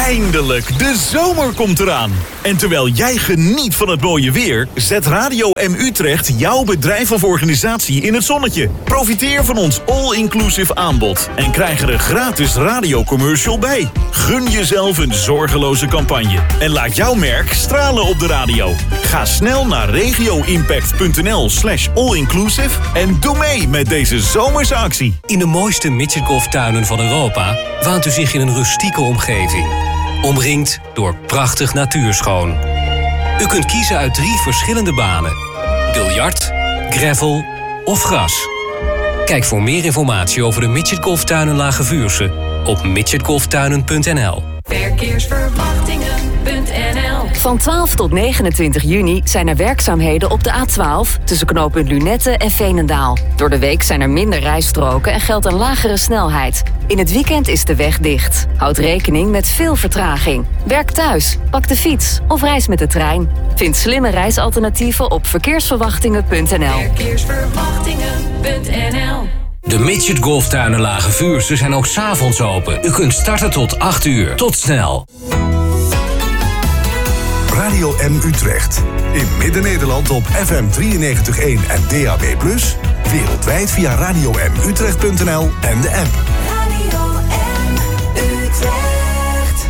Eindelijk, de zomer komt eraan. En terwijl jij geniet van het mooie weer, zet Radio M Utrecht jouw bedrijf of organisatie in het zonnetje. Profiteer van ons all-inclusive aanbod en krijg er een gratis radiocommercial bij. Gun jezelf een zorgeloze campagne en laat jouw merk stralen op de radio. Ga snel naar regioimpact.nl/allinclusive en doe mee met deze zomerse actie. In de mooiste midgetgolftuinen van Europa waant u zich in een rustieke omgeving. Omringd door prachtig natuurschoon. U kunt kiezen uit 3 verschillende banen. Biljart, gravel of gras. Kijk voor meer informatie over de midgetgolftuinen Lage Vuursche op midgetgolftuinen.nl. Verkeersverwachtingen.nl. Van 12 tot 29 juni zijn er werkzaamheden op de A12... tussen knooppunt Lunette en Veenendaal. Door de week zijn er minder rijstroken en geldt een lagere snelheid. In het weekend is de weg dicht. Houd rekening met veel vertraging. Werk thuis, pak de fiets of reis met de trein. Vind slimme reisalternatieven op verkeersverwachtingen.nl. Verkeersverwachtingen.nl. De midgetgolftuinen Lage Vuursche zijn ook 's avonds open. U kunt starten tot 8 uur. Tot snel. Radio M Utrecht. In Midden-Nederland op FM 93.1 en DAB+. Wereldwijd via radiomutrecht.nl en de app. Radio M Utrecht.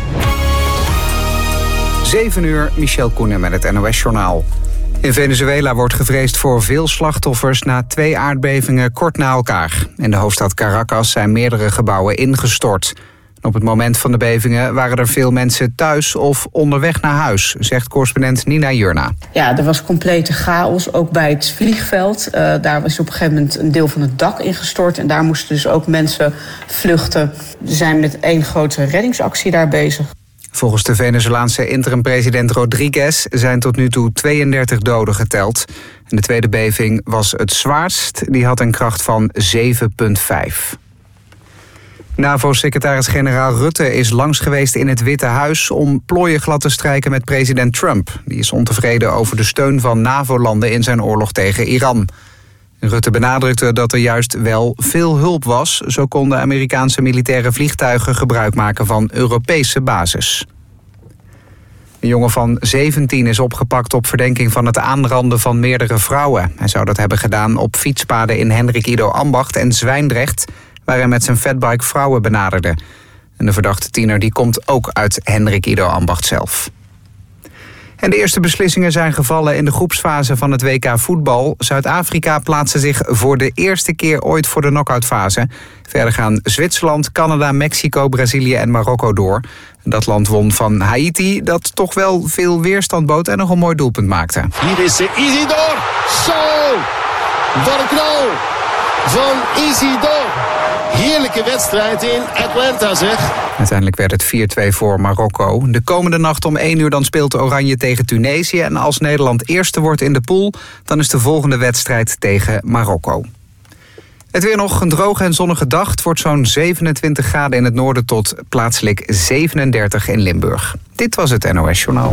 7 uur, Michel Koenen met het NOS-journaal. In Venezuela wordt gevreesd voor veel slachtoffers na 2 aardbevingen kort na elkaar. In de hoofdstad Caracas zijn meerdere gebouwen ingestort. Op het moment van de bevingen waren er veel mensen thuis of onderweg naar huis, zegt correspondent Nina Jurna. Ja, er was complete chaos, ook bij het vliegveld. Daar was op een gegeven moment een deel van het dak ingestort en daar moesten dus ook mensen vluchten. We zijn met 1 grote reddingsactie daar bezig. Volgens de Venezolaanse interim-president Rodriguez zijn tot nu toe 32 doden geteld. En de tweede beving was het zwaarst, die had een kracht van 7,5. NAVO-secretaris-generaal Rutte is langs geweest in het Witte Huis om plooien glad te strijken met president Trump. Die is ontevreden over de steun van NAVO-landen in zijn oorlog tegen Iran. Rutte benadrukte dat er juist wel veel hulp was. Zo konden Amerikaanse militaire vliegtuigen gebruik maken van Europese basis. Een jongen van 17 is opgepakt op verdenking van het aanranden van meerdere vrouwen. Hij zou dat hebben gedaan op fietspaden in Hendrik Ido Ambacht en Zwijndrecht, waar hij met zijn fatbike vrouwen benaderde. En de verdachte tiener die komt ook uit Hendrik Ido Ambacht zelf. En de eerste beslissingen zijn gevallen in de groepsfase van het WK voetbal. Zuid-Afrika plaatste zich voor de eerste keer ooit voor de knock-outfase. Verder gaan Zwitserland, Canada, Mexico, Brazilië en Marokko door. Dat land won van Haiti, dat toch wel veel weerstand bood en nog een mooi doelpunt maakte. Hier is Isidor. Zo! Wat een knal van Isidor. Heerlijke wedstrijd in Atlanta, zeg. Uiteindelijk werd het 4-2 voor Marokko. De komende nacht om 1 uur dan speelt Oranje tegen Tunesië. En als Nederland eerste wordt in de pool, dan is de volgende wedstrijd tegen Marokko. Het weer nog, een droge en zonnige dag. Het wordt zo'n 27 graden in het noorden tot plaatselijk 37 in Limburg. Dit was het NOS Journaal.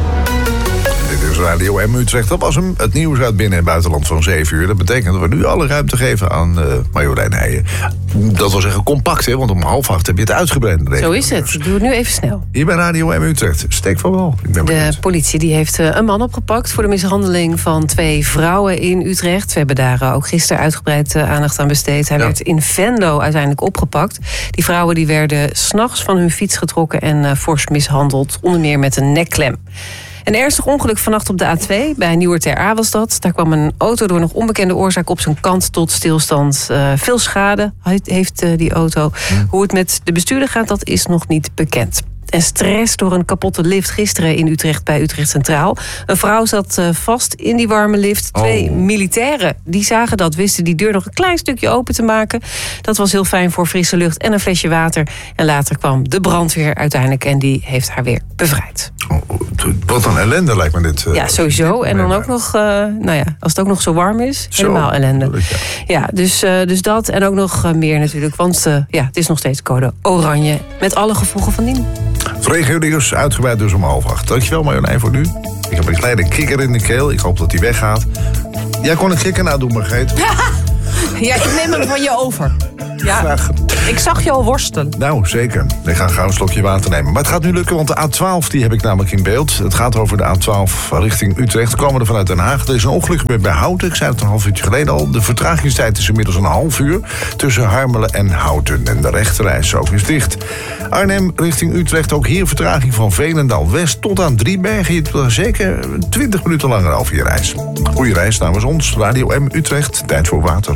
Dit is Radio M Utrecht. Dat was hem. Het nieuws uit binnen- en buitenland van 7 uur. Dat betekent dat we nu alle ruimte geven aan Marjolein Heijen. Dat wil zeggen compact, hè? Want om 7:30 heb je het uitgebreid. Zo is het. Ik doe het nu even snel. Hier bij Radio M Utrecht. Steek van wel. De politie die heeft een man opgepakt voor de mishandeling van 2 vrouwen in Utrecht. We hebben daar ook gisteren uitgebreid aandacht aan besteed. Hij werd in Venlo uiteindelijk opgepakt. Die vrouwen die werden 's nachts van hun fiets getrokken en fors mishandeld. Onder meer met een nekklem. Een ernstig ongeluk vannacht op de A2, bij Nieuwer Ter Aa was dat. Daar kwam een auto door nog onbekende oorzaak op zijn kant tot stilstand. Veel schade heeft die auto. Hoe het met de bestuurder gaat, dat is nog niet bekend. En stress door een kapotte lift gisteren in Utrecht bij Utrecht Centraal. Een vrouw zat vast in die warme lift. 2 militairen die zagen dat, wisten die deur nog een klein stukje open te maken. Dat was heel fijn voor frisse lucht en een flesje water. En later kwam de brandweer uiteindelijk en die heeft haar weer bevrijd. Wat een ellende lijkt me dit. Ja, sowieso. En dan ook nog, als het ook nog zo warm is, helemaal ellende. Ja, dus dat en ook nog meer natuurlijk. Want het is nog steeds code oranje met alle gevolgen van dien. Het regio-nieuws uitgebreid dus om 7:30. Dankjewel Marjolein voor nu. Ik heb een kleine kikker in de keel. Ik hoop dat die weggaat. Jij kon een kikker nadoen, Margreet. Ja, ik neem hem van je over. Ja, Graag. ik zag je al worstelen. Nou, zeker. Ik ga gauw een slokje water nemen. Maar het gaat nu lukken, want de A12 die heb ik namelijk in beeld. Het gaat over de A12 richting Utrecht. Komen er vanuit Den Haag. Er is een ongeluk gebeurd bij Houten. Ik zei het een half uurtje geleden al. De vertragingstijd is inmiddels een half uur tussen Harmelen en Houten. En de rechterrijstrook is dicht. Arnhem richting Utrecht. Ook hier vertraging van Veenendaal West tot aan Driebergen. Je doet zeker 20 minuten langer over je reis. Goeie reis namens ons. Radio M Utrecht. Tijd voor water.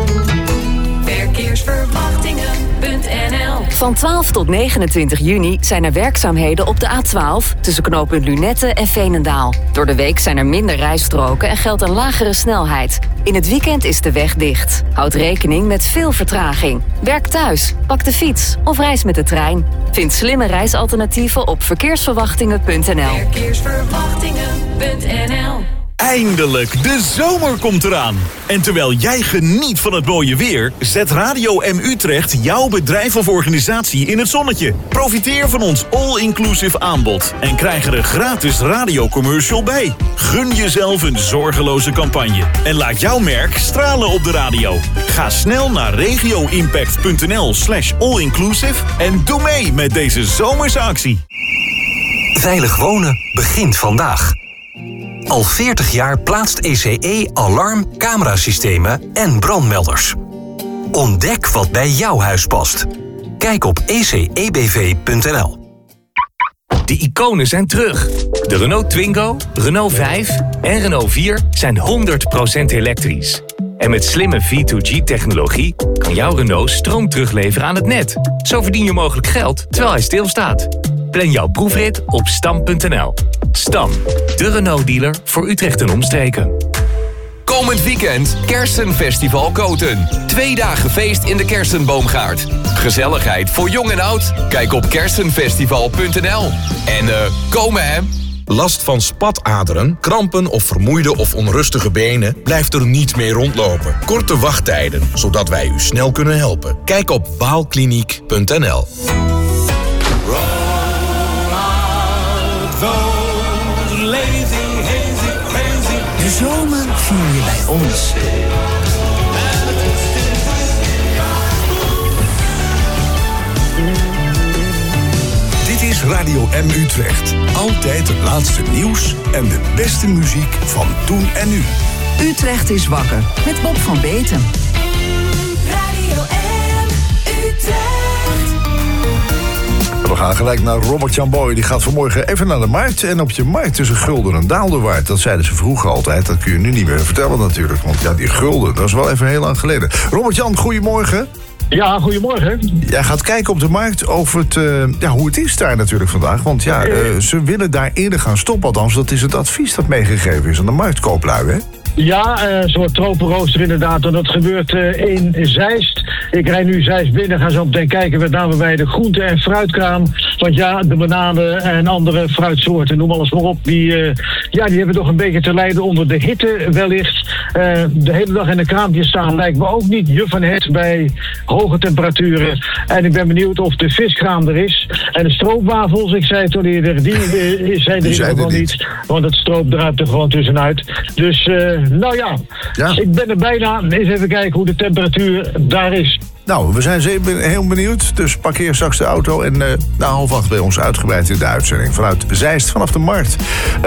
Verkeersverwachtingen.nl. Van 12 tot 29 juni zijn er werkzaamheden op de A12... tussen knooppunt Lunette en Veenendaal. Door de week zijn er minder rijstroken en geldt een lagere snelheid. In het weekend is de weg dicht. Houd rekening met veel vertraging. Werk thuis, pak de fiets of reis met de trein. Vind slimme reisalternatieven op verkeersverwachtingen.nl. Verkeersverwachtingen.nl. Eindelijk, de zomer komt eraan. En terwijl jij geniet van het mooie weer... zet Radio M Utrecht jouw bedrijf of organisatie in het zonnetje. Profiteer van ons all-inclusive aanbod... en krijg er een gratis radiocommercial bij. Gun jezelf een zorgeloze campagne. En laat jouw merk stralen op de radio. Ga snel naar regioimpact.nl/allinclusive... en doe mee met deze zomerse actie. Veilig wonen begint vandaag. Al 40 jaar plaatst ECE alarm, camerasystemen en brandmelders. Ontdek wat bij jouw huis past. Kijk op ecebv.nl. De iconen zijn terug. De Renault Twingo, Renault 5 en Renault 4 zijn 100% elektrisch. En met slimme V2G-technologie kan jouw Renault stroom terugleveren aan het net. Zo verdien je mogelijk geld terwijl hij stilstaat. Plan jouw proefrit op stam.nl. Stam, de Renault-dealer voor Utrecht en omstreken. Komend weekend Kersenfestival Koten. 2 dagen feest in de Kersenboomgaard. Gezelligheid voor jong en oud? Kijk op kersenfestival.nl. En komen hè! Last van spataderen, krampen of vermoeide of onrustige benen? Blijft er niet mee rondlopen. Korte wachttijden, zodat wij u snel kunnen helpen. Kijk op waalkliniek.nl. De zomer vier je bij ons. Dit is Radio M Utrecht. Altijd het laatste nieuws en de beste muziek van toen en nu. Utrecht is wakker met Bob van Beeten. Radio M Utrecht. We gaan gelijk naar Robert-Jan Boy. Die gaat vanmorgen even naar de markt. En op je markt is een gulden en daalder waard. Dat zeiden ze vroeger altijd. Dat kun je nu niet meer vertellen natuurlijk. Want ja, die gulden, dat is wel even heel lang geleden. Robert-Jan, goedemorgen. Ja, goedemorgen. Jij gaat kijken op de markt over het, hoe het is daar natuurlijk vandaag. Want ja, ze willen daar eerder gaan stoppen. Althans, dat is het advies dat meegegeven is aan de marktkooplui, hè? Ja, een soort tropenrooster inderdaad. En dat gebeurt in Zeist. Ik rijd nu Zeist binnen, ga zo meteen kijken met name bij de groente- en fruitkraam. Want ja, de bananen en andere fruitsoorten, noem alles maar op, die hebben toch een beetje te lijden onder de hitte wellicht. De hele dag in de kraampjes staan lijkt me ook niet juf van het bij hoge temperaturen. En ik ben benieuwd of de viskraam er is. En de stroopwafels, ik zei het al eerder, die zijn er in ieder geval niet. Want het stroop druipt er gewoon tussenuit. Dus nou ja, ik ben er bijna. Eens even kijken hoe de temperatuur daar is. Nou, we zijn heel benieuwd. Dus parkeer straks de auto en na 7:30 bij ons uitgebreid in de uitzending. Vanuit Zeist, vanaf de markt.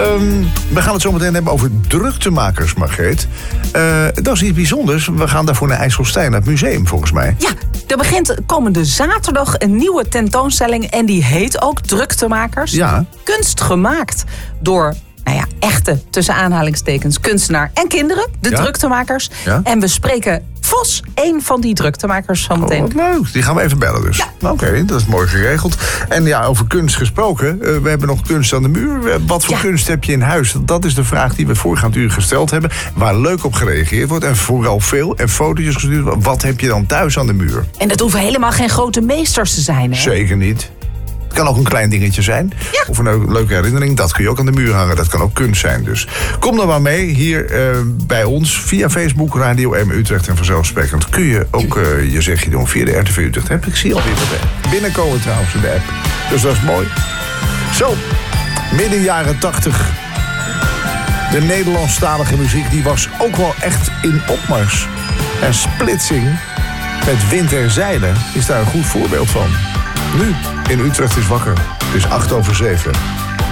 We gaan het zo meteen hebben over druktemakers, Margreet. Dat is iets bijzonders. We gaan daarvoor naar IJsselstein, naar het museum volgens mij. Ja, er begint komende zaterdag een nieuwe tentoonstelling. En die heet ook Druktemakers. Ja. Kunst gemaakt door... echte, tussen aanhalingstekens, kunstenaar en kinderen, de druktemakers. Ja. En we spreken Vos, één van die druktemakers van meteen. Wat leuk, die gaan we even bellen dus. Ja. Oké, dat is mooi geregeld. En ja, over kunst gesproken, we hebben nog kunst aan de muur. Wat voor kunst heb je in huis? Dat is de vraag die we voorgaand uur gesteld hebben. Waar leuk op gereageerd wordt en vooral veel. En foto's gestuurd. Wat heb je dan thuis aan de muur? En dat hoeven helemaal geen grote meesters te zijn, hè? Zeker niet. Het kan ook een klein dingetje zijn. Ja. Of een leuke herinnering. Dat kun je ook aan de muur hangen. Dat kan ook kunst zijn dus. Kom dan maar mee hier bij ons. Via Facebook, Radio M Utrecht. En vanzelfsprekend kun je ook je zegje doen via de RTV Utrecht app. Ik zie alweer wat binnenkomen trouwens in de app. Dus dat is mooi. Zo, midden jaren 80. De Nederlandstalige muziek die was ook wel echt in opmars. En Splitsing met winterzeilen is daar een goed voorbeeld van. Nu in Utrecht is wakker. Het is 7:08.